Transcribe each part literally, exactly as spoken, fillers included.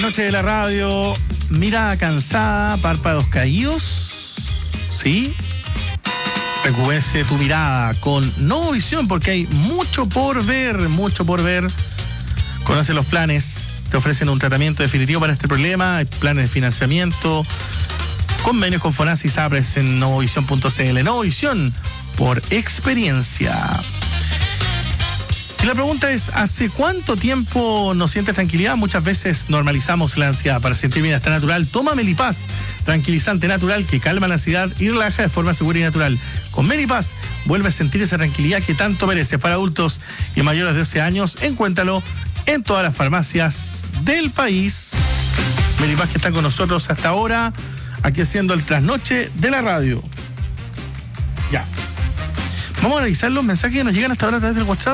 Noche de la radio, mirada cansada, párpados caídos, ¿sí? Recuerde tu mirada con Novovisión porque hay mucho por ver, mucho por ver. Conoce los planes, te ofrecen un tratamiento definitivo para este problema, hay planes de financiamiento, convenios con Fonasa y Sapres en novovisión punto c l. Novovisión, por experiencia. Y la pregunta es, ¿hace cuánto tiempo no sientes tranquilidad? Muchas veces normalizamos la ansiedad. Para sentir bienestar natural, toma Melipaz, tranquilizante natural que calma la ansiedad y relaja de forma segura y natural. Con Melipaz, vuelve a sentir esa tranquilidad que tanto mereces. Para adultos y mayores de doce años, encuéntralo en todas las farmacias del país. Melipaz que está con nosotros hasta ahora, aquí haciendo el trasnoche de la radio. Ya. Vamos a revisar los mensajes que nos llegan hasta ahora a través del WhatsApp.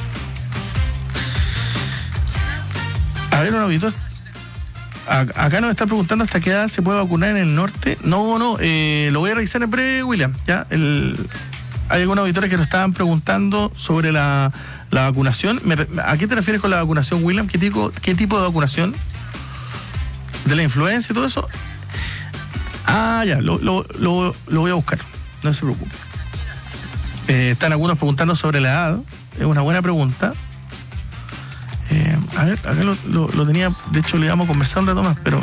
A ver, un auditor. Acá nos está preguntando hasta qué edad se puede vacunar en el norte. No, no, eh, lo voy a revisar en breve, William. ¿Ya? El, hay algunos auditores que nos estaban preguntando sobre la, la vacunación. Me, ¿A qué te refieres con la vacunación, William? ¿Qué tipo, qué tipo de vacunación? ¿De la influenza y todo eso? Ah, ya, lo, lo, lo, lo voy a buscar. No se preocupe. Eh, están algunos preguntando sobre la edad. Es una buena pregunta. Eh, a ver, acá lo, lo, lo tenía, de hecho le íbamos a conversar un rato más, pero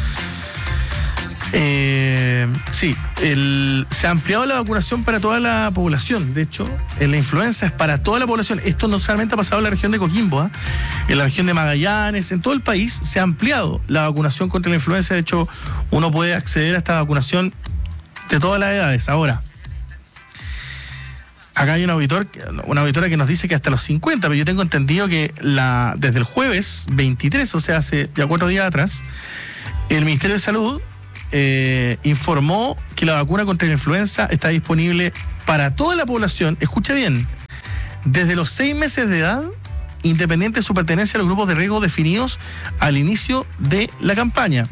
eh, sí, el, se ha ampliado la vacunación para toda la población. De hecho, en la influenza es para toda la población. Esto no solamente ha pasado en la región de Coquimbo, ¿eh? En la región de Magallanes, en todo el país se ha ampliado la vacunación contra la influenza. De hecho, uno puede acceder a esta vacunación de todas las edades. Ahora, acá hay un auditor, una auditora que nos dice que hasta los cincuenta, pero yo tengo entendido que la desde el jueves veintitrés, o sea, hace ya cuatro días atrás, el Ministerio de Salud eh, informó que la vacuna contra la influenza está disponible para toda la población, escucha bien, desde los seis meses de edad, independiente de su pertenencia a los grupos de riesgo definidos al inicio de la campaña.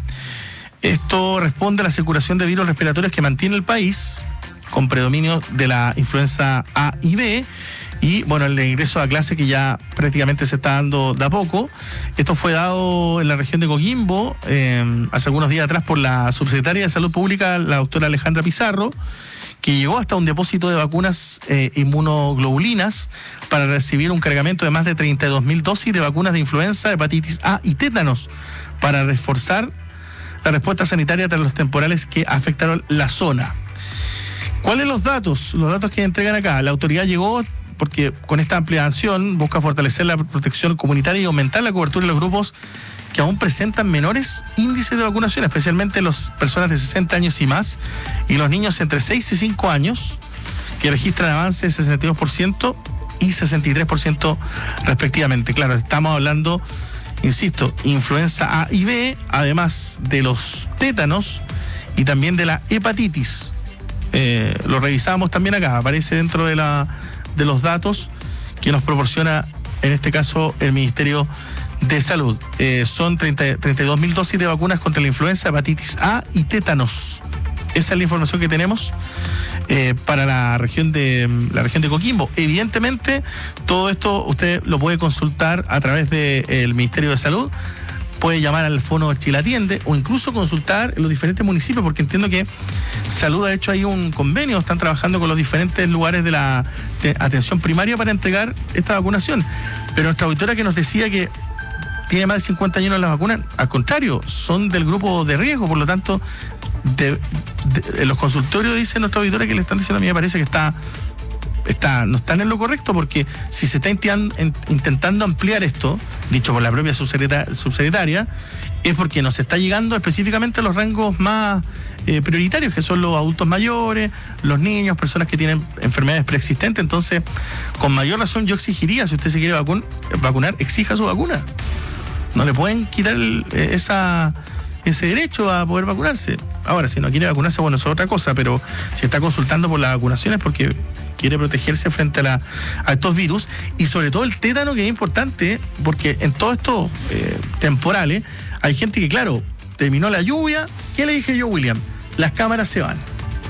Esto responde a la circulación de virus respiratorios que mantiene el país, con predominio de la influenza A y B, y bueno, el ingreso a clase que ya prácticamente se está dando de a poco. Esto fue dado en la región de Coquimbo eh, hace algunos días atrás por la subsecretaria de Salud Pública, la doctora Alejandra Pizarro, que llegó hasta un depósito de vacunas eh, inmunoglobulinas para recibir un cargamento de más de treinta y dos mil dosis de vacunas de influenza, hepatitis A y tétanos para reforzar la respuesta sanitaria tras los temporales que afectaron la zona. ¿Cuáles los datos? Los datos que entregan acá. La autoridad llegó porque con esta ampliación busca fortalecer la protección comunitaria y aumentar la cobertura de los grupos que aún presentan menores índices de vacunación, especialmente las personas de sesenta años y más y los niños entre seis y cinco años, que registran avances de sesenta y dos por ciento y sesenta y tres por ciento respectivamente. Claro, estamos hablando, insisto, influenza A y B, además de los tétanos y también de la hepatitis. Eh, lo revisamos también acá, aparece dentro de la de los datos que nos proporciona en este caso el Ministerio de Salud. Eh, son treinta, treinta y dos mil dosis de vacunas contra la influenza, hepatitis A y tétanos. Esa es la información que tenemos eh, para la región de la región de Coquimbo. Evidentemente, todo esto usted lo puede consultar a través del Ministerio de Salud. Puede llamar al Fono Chile Atiende o incluso consultar en los diferentes municipios, porque entiendo que Salud ha hecho ahí un convenio, están trabajando con los diferentes lugares de la de atención primaria para entregar esta vacunación. Pero nuestra auditora que nos decía que tiene más de cincuenta años en la vacuna, al contrario, son del grupo de riesgo, por lo tanto, de, de, en los consultorios dice nuestra auditora que le están diciendo, a mí me parece que está... Está, no están en lo correcto, porque si se está intentando ampliar esto, dicho por la propia subsecretaria, subsecretaria es porque nos está llegando específicamente a los rangos más eh, prioritarios, que son los adultos mayores, los niños, personas que tienen enfermedades preexistentes. Entonces, con mayor razón yo exigiría, si usted se quiere vacun, vacunar, exija su vacuna. No le pueden quitar el, esa, ese derecho a poder vacunarse. Ahora, si no quiere vacunarse, bueno, eso es otra cosa, pero si está consultando por las vacunaciones porque quiere protegerse frente a, la, a estos virus, y sobre todo el tétano, que es importante, porque en todos estos eh, temporales hay gente que, claro, terminó la lluvia. ¿Qué le dije yo, William? Las cámaras se van.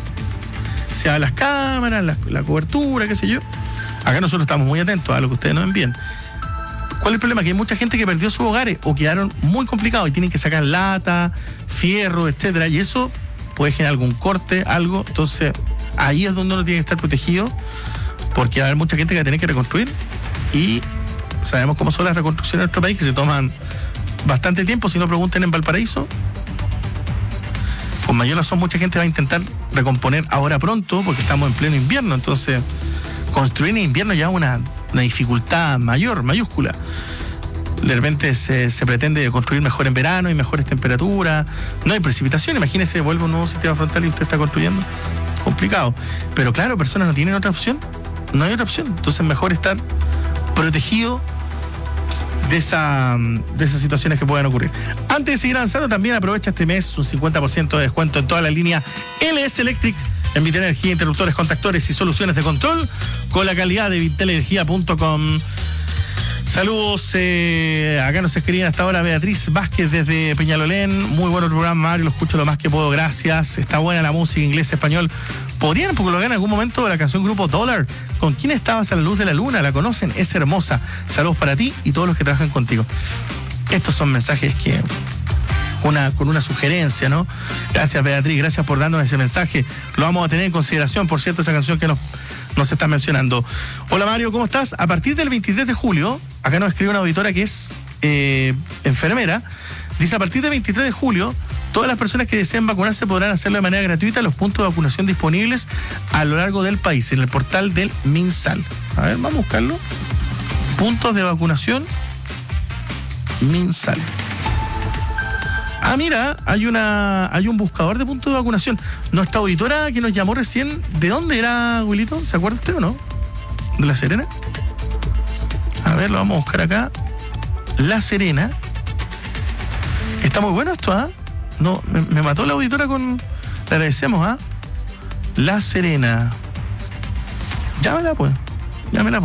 Se van las cámaras, la, la cobertura, qué sé yo. Acá nosotros estamos muy atentos a lo que ustedes nos envíen. ¿Cuál es el problema? Que hay mucha gente que perdió sus hogares o quedaron muy complicados y tienen que sacar lata, fierro, etcétera, y eso puede generar algún corte, algo. Entonces, ahí es donde uno tiene que estar protegido, porque va a haber mucha gente que va a tener que reconstruir, y sabemos cómo son las reconstrucciones en nuestro país, que se toman bastante tiempo. Si no, pregunten en Valparaíso. Con mayor razón, mucha gente va a intentar recomponer ahora pronto, porque estamos en pleno invierno. Entonces, construir en invierno ya es una, una dificultad mayor, mayúscula. De repente se, se pretende construir mejor en verano y mejores temperaturas. No hay precipitación. Imagínese, vuelve un nuevo sistema frontal y usted está construyendo. Complicado. Pero claro, personas no tienen otra opción. No hay otra opción. Entonces, mejor estar protegido de, esa, de esas situaciones que puedan ocurrir. Antes de seguir avanzando, también aprovecha este mes un cincuenta por ciento de descuento en toda la línea L S Electric en Vitel Energía, interruptores, contactores y soluciones de control con la calidad de vitelergia punto com. Saludos, eh, acá nos escriben hasta ahora Beatriz Vázquez desde Peñalolén. Muy bueno el programa, Mario, lo escucho lo más que puedo, gracias. Está buena la música, inglés, español. ¿Podrían colocar en algún momento la canción Grupo Dollar? ¿Con quién estabas a la luz de la luna? ¿La conocen? Es hermosa. Saludos para ti y todos los que trabajan contigo. Estos son mensajes que... Una, con una sugerencia, ¿no? Gracias, Beatriz, gracias por darnos ese mensaje. Lo vamos a tener en consideración, por cierto, esa canción que nos, nos está mencionando. Hola, Mario, ¿cómo estás? A partir del veintitrés de julio, acá nos escribe una auditora que es eh, enfermera, dice, a partir del veintitrés de julio, todas las personas que deseen vacunarse podrán hacerlo de manera gratuita en los puntos de vacunación disponibles a lo largo del país, en el portal del MinSal. A ver, vamos a buscarlo. Puntos de vacunación MinSal. Ah, mira, hay una hay un buscador de puntos de vacunación. Nuestra auditora que nos llamó recién, ¿de dónde era, Wilito? ¿Se acuerda usted o no? ¿De La Serena? A ver, lo vamos a buscar acá. La Serena. Está muy bueno esto, ¿ah? ¿eh? No, me, me mató la auditora con... Le agradecemos, ¿ah? ¿eh? La Serena. Llámela, pues. Llámela.